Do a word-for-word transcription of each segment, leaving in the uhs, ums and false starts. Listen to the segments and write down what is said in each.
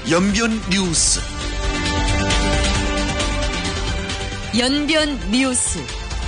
연변 뉴스. 연변 뉴스.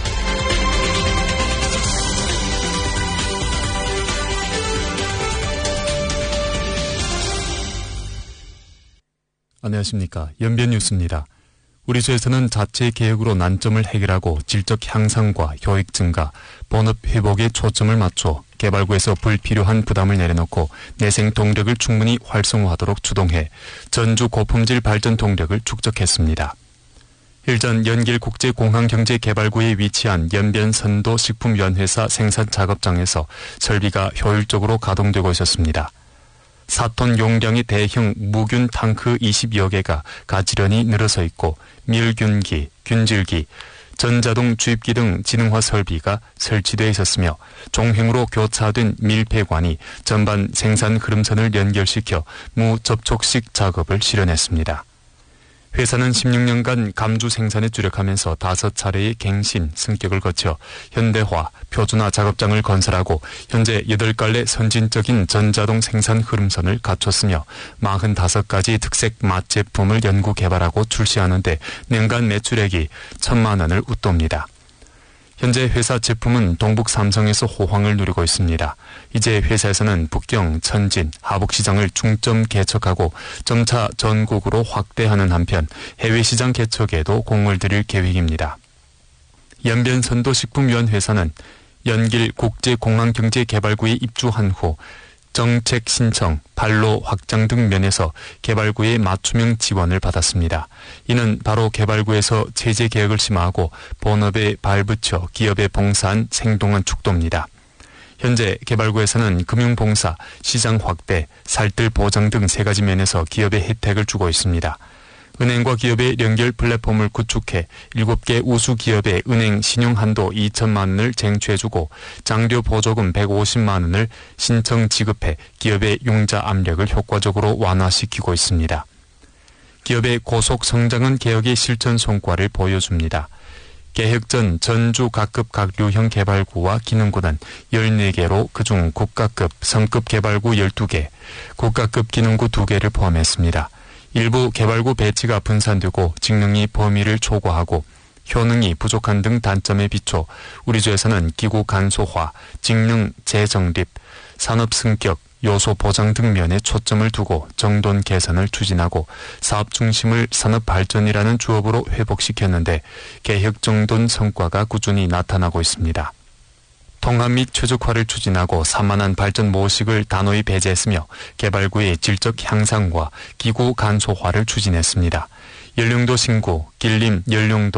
안녕하십니까. 연변 뉴스입니다. 우리 주에서는 자체 개혁으로 난점을 해결하고 질적 향상과 효익 증가, 본업 회복에 초점을 맞춰 개발구에서 불필요한 부담을 내려놓고 내생 동력을 충분히 활성화하도록 주동해 전주 고품질 발전 동력을 축적했습니다. 일전 연길국제공항경제개발구에 위치한 연변선도 식품연회사 생산작업장에서 설비가 효율적으로 가동되고 있었습니다. 사 톤 용량의 대형 무균 탕크 이십여 개가 가지런히 늘어서 있고 밀균기, 균질기, 전자동 주입기 등 지능화 설비가 설치되어 있었으며 종횡으로 교차된 밀폐관이 전반 생산 흐름선을 연결시켜 무접촉식 작업을 실현했습니다. 회사는 십육 년간 감주 생산에 주력하면서 다섯 차례의 갱신, 승격을 거쳐 현대화, 표준화 작업장을 건설하고 현재 여덟 갈래 선진적인 전자동 생산 흐름선을 갖췄으며 사십오 가지 특색 맛 제품을 연구 개발하고 출시하는 데年間 매출액이 천만 원을 웃돕니다. 현재 회사 제품은 동북 삼성에서 호황을 누리고 있습니다. 이제 회사에서는 북경, 천진, 하북시장을 중점 개척하고 점차 전국으로 확대하는 한편 해외 시장 개척에도 공을 들일 계획입니다. 연변선도식품연회사는 연길국제공항경제개발구에 입주한 후 정책 신청, 판로 확장 등 면에서 개발구의 맞춤형 지원을 받았습니다. 이는 바로 개발구에서 체제 개혁을 심화하고 본업에 발붙여 기업에 봉사한 생동한 축도입니다. 현재 개발구에서는 금융봉사, 시장 확대, 살뜰 보장 등 세 가지 면에서 기업에 혜택을 주고 있습니다. 은행과 기업의 연결 플랫폼을 구축해 일곱 개 우수 기업의 은행 신용한도 이천만 원을 쟁취해주고 장려 보조금 백오십만 원을 신청 지급해 기업의 융자 압력을 효과적으로 완화시키고 있습니다. 기업의 고속 성장은 개혁의 실천 성과를 보여줍니다. 개혁 전 전주 각급 각류형 개발구와 기능구는 열네 개로 그중 국가급, 성급 개발구 열두 개, 국가급 기능구 두 개를 포함했습니다. 일부 개발구 배치가 분산되고 직능이 범위를 초과하고 효능이 부족한 등 단점에 비춰 우리 주에서는 기구 간소화, 직능 재정립, 산업 승격, 요소 보장 등 면에 초점을 두고 정돈 개선을 추진하고 사업 중심을 산업 발전이라는 주업으로 회복시켰는데 개혁 정돈 성과가 꾸준히 나타나고 있습니다. 통합 및 최적화를 추진하고 산만한 발전 모식을 단호히 배제했으며 개발구의 질적 향상과 기구 간소화를 추진했습니다. 연령도 신고, 길림 연령도